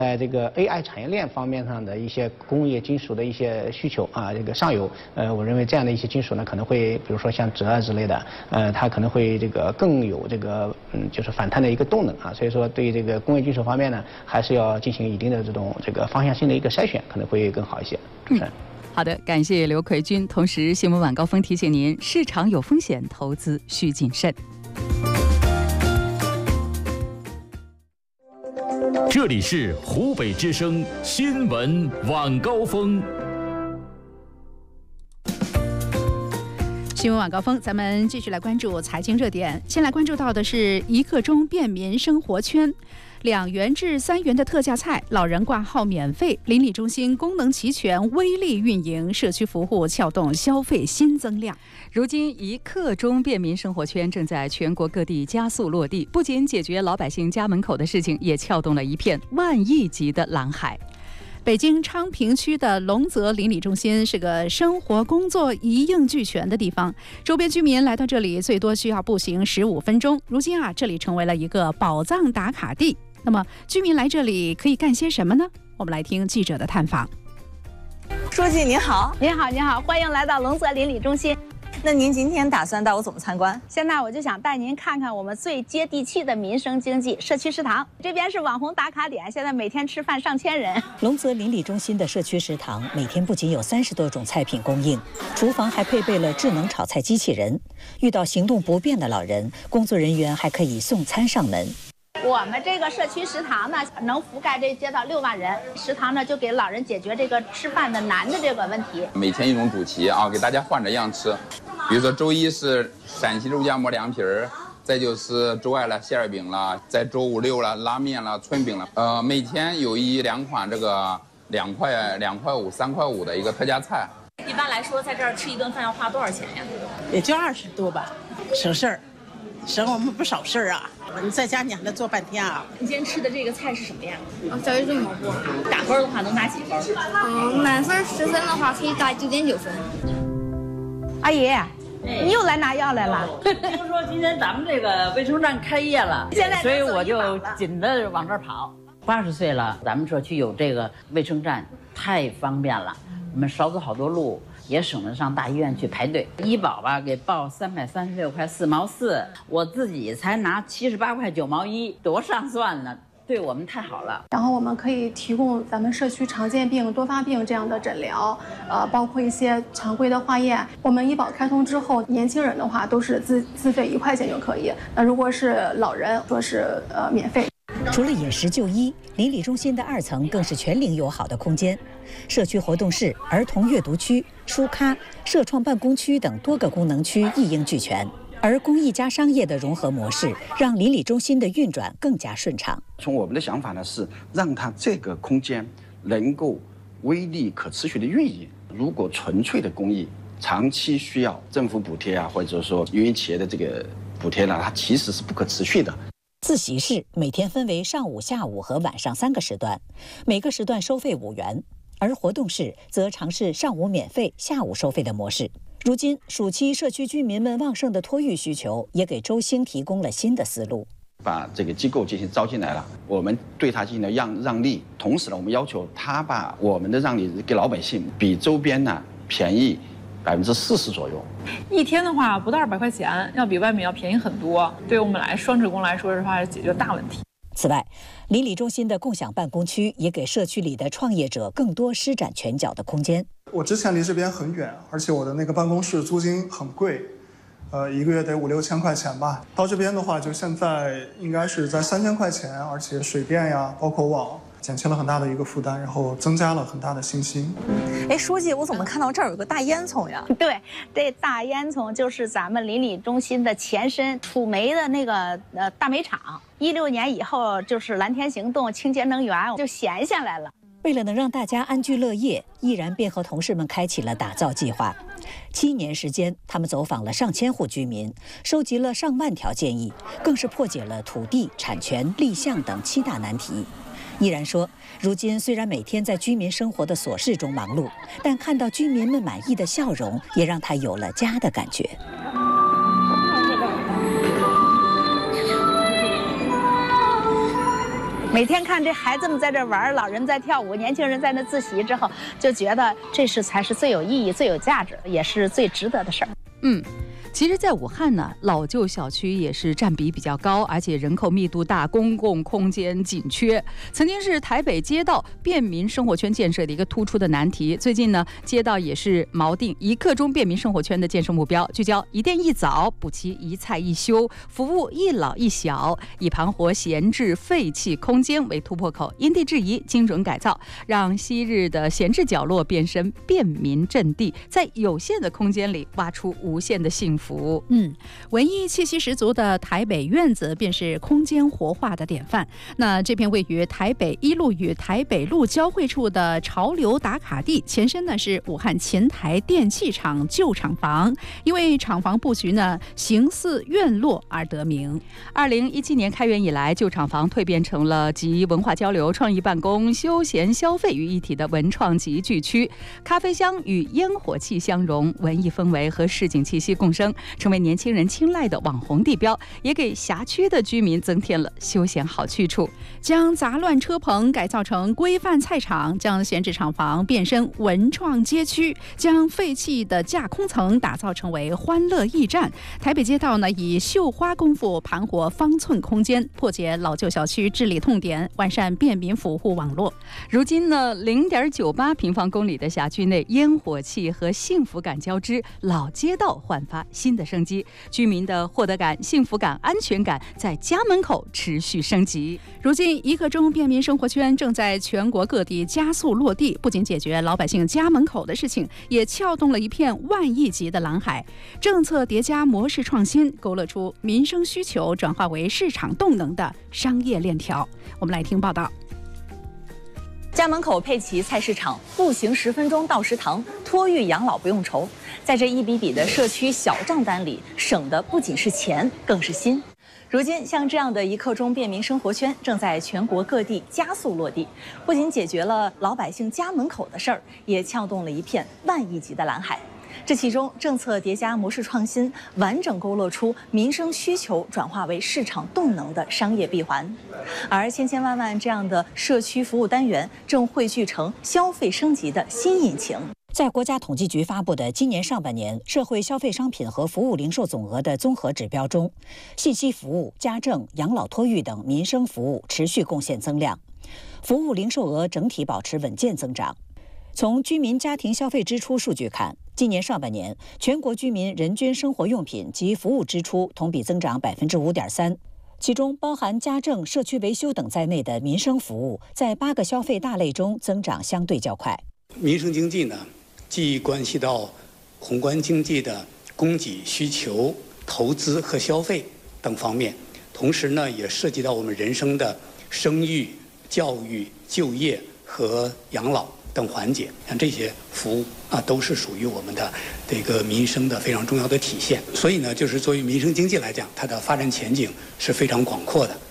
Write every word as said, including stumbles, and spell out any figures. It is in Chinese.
在这个 A I 产业链方面上的一些工业金属的一些需求啊，这个上游，呃，我认为这样的一些金属呢，可能会比如说像锗啊之类的，呃，它可能会这个更有这个嗯，就是反弹的一个动能啊。所以说，对于这个工业金属方面呢，还是要进行一定的这种这个方向性的一个筛选，可能会更好一些。主持人。 好的，感谢刘奎军。同时，新闻晚高峰提醒您：市场有风险，投资需谨慎。 这里是湖北之声新闻晚高峰。 新闻晚高峰，咱们继续来关注财经热点。先来关注到的是一刻钟便民生活圈。两元至三元的特价菜，老人挂号免费，邻里中心功能齐全，微利运营，社区服务撬动消费新增量。如今，一刻钟便民生活圈正在全国各地加速落地，不仅解决老百姓家门口的事情，也撬动了一片万亿级的蓝海。北京昌平区的龙泽邻里中心是个生活工作一应俱全的地方，周边居民来到这里最多需要步行十五分钟。如今啊，这里成为了一个宝藏打卡地。那么，居民来这里可以干些什么呢？我们来听记者的探访。 书记您好， 您好，您好，欢迎来到龙泽邻里中心。 那您今天打算带我怎么参观？ 现在我就想带您看看我们最接地气的民生经济社区食堂。这边是网红打卡点，现在每天吃饭上千人。 龙泽邻里中心的社区食堂每天不仅有三十多种菜品供应，厨房还配备了智能炒菜机器人。遇到行动不便的老人，工作人员还可以送餐上门。 我们这个社区食堂呢，能覆盖这街道六万人。食堂呢，就给老人解决这个吃饭的难的这个问题。 每天一种主题啊，给大家换着样吃。比如说周一是陕西肉夹馍凉皮儿，再就是周二了馅儿饼了，在周五六了拉面了、春饼了。呃，每天有一两款这个两块、两块五、三块五的一个特价菜。 一般来说，在这儿吃一顿饭要花多少钱呀？ 也就二十多吧，省事儿。省我们不少事儿啊！你在家你还得做半天啊！ 你今天吃的这个菜是什么呀？ 啊，小鱼炖蘑菇。 打分的话能打几分？ 嗯，满分十分的话可以打九点九分。 阿姨，哎、你又来拿药来了？ 听说今天咱们这个卫生站开业了， 现在所以我就紧着往这儿跑。八十岁了，咱们社区有这个卫生站，太方便了，我们少走好多路。也省得上大医院去排队，医保吧给报三百三十六块四毛四，我自己才拿七十八块九毛一，多上算呢，对我们太好了。 然后我们可以提供咱们社区常见病、多发病这样的诊疗，呃，包括一些常规的化验。我们医保开通之后，年轻人的话都是自自费一块钱就可以，那如果是老人，说是呃免费。 除了饮食就医，邻里中心的二层更是全龄友好的空间，社区活动室、儿童阅读区、书咖、社创办公区等多个功能区一应俱全。而公益加商业的融合模式，让邻里中心的运转更加顺畅。 从我们的想法呢，是让它这个空间能够微利可持续的运营。如果纯粹的公益，长期需要政府补贴啊，或者说民营企业的这个补贴呢，它其实是不可持续的。 自习室每天分为上午、下午和晚上三个时段，每个时段收费五元，而活动室则尝试上午免费、下午收费的模式。如今，暑期社区居民们旺盛的托育需求，也给周兴提供了新的思路。 把这个机构进行招进来了，我们对他进行了让让利，同时呢，我们要求他把我们的让利给老百姓比周边呢便宜百分之四十左右。 一天的话不到二百块钱，要比外面要便宜很多。对我们来双职工来说的话，解决大问题。 此外，邻里中心的共享办公区也给社区里的创业者更多施展拳脚的空间。 我之前离这边很远，而且我的那个办公室租金很贵，呃，一个月得五六千块钱吧。到这边的话，就现在应该是在三千块钱，而且水电呀，包括网，减轻了很大的一个负担，然后增加了很大的信心。 哎，书记，我怎么看到这儿有个大烟囱呀？ 对，这大烟囱就是咱们邻里中心的前身，储煤的那个呃大煤厂。一六年以后，就是蓝天行动、清洁能源就闲下来了。 为了能让大家安居乐业，毅然便和同事们开启了打造计划。七年时间，他们走访了上千户居民，收集了上万条建议，更是破解了土地、产权、立项等七大难题。毅然说，如今虽然每天在居民生活的琐事中忙碌，但看到居民们满意的笑容，也让他有了家的感觉。 每天看这孩子们在这玩，老人在跳舞，年轻人在那自习之后，就觉得这是才是最有意义、最有价值，也是最值得的事儿。 嗯。其实，在武汉呢，老旧小区也是占比比较高，而且人口密度大，公共空间紧缺，曾经是台北街道便民生活圈建设的一个突出的难题。最近呢，街道也是锚定一刻钟便民生活圈的建设目标，聚焦一店一早，补齐一菜一休，服务一老一小，以盘活闲置废弃空间为突破口，因地制宜，精准改造，让昔日的闲置角落变身便民阵地，在有限的空间里挖出无限的幸福。 嗯，文艺气息十足的台北院子便是空间活化的典范。那这片位于台北一路与台北路交汇处的潮流打卡地，前身呢是武汉琴台电器厂旧厂房，因为厂房布局呢形似院落而得名。二零一七年开园以来，旧厂房蜕变成了集文化交流、创意办公、休闲消费于一体的文创集聚区，咖啡香与烟火气相融，文艺氛围和市井气息共生，成为年轻人青睐的网红地标，也给辖区的居民增添了休闲好去处。将杂乱车棚改造成规范菜场，将闲置厂房变身文创街区，将废弃的架空层打造成为欢乐驿站。台北街道呢，以绣花功夫盘活方寸空间，破解老旧小区治理痛点，完善便民服务网络。如今呢，零点九八平方公里的辖区内，烟火气和幸福感交织，老街道焕发新的生机，居民的获得感、幸福感、安全感在家门口持续升级。如今，一刻钟便民生活圈正在全国各地加速落地，不仅解决老百姓家门口的事情，也撬动了一片万亿级的蓝海。政策叠加模式创新，勾勒出民生需求转化为市场动能的商业链条。我们来听报道。 家门口配齐菜市场，步行十分钟到食堂，托育养老不用愁。在这一笔笔的社区小账单里，省的不仅是钱，更是心。如今，像这样的一刻钟便民生活圈正在全国各地加速落地，不仅解决了老百姓家门口的事儿，也撬动了一片万亿级的蓝海。这其中，政策叠加模式创新，完整勾勒出民生需求转化为市场动能的商业闭环。而千千万万这样的社区服务单元，正汇聚成消费升级的新引擎。 在国家统计局发布的今年上半年社会消费商品和服务零售总额的综合指标中，信息服务、家政、养老托育等民生服务持续贡献增量，服务零售额整体保持稳健增长。从居民家庭消费支出数据看，今年上半年全国居民人均生活用品及服务支出同比增长百分之五点三，其中包含家政、社区维修等在内的民生服务，在八个消费大类中增长相对较快。 民生经济呢，既关系到宏观经济的供给、需求、投资和消费等方面，同时呢，也涉及到我们人生的生育、教育、就业和养老等环节，像这些服务啊，都是属于我们的这个民生的非常重要的体现。所以呢，就是作为民生经济来讲，它的发展前景是非常广阔的。